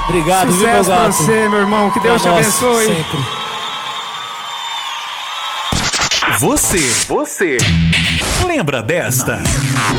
Obrigado, viu, meu Sucesso pra gato? você, meu irmão. Que Deus te Nossa, abençoe. sempre. Você lembra desta?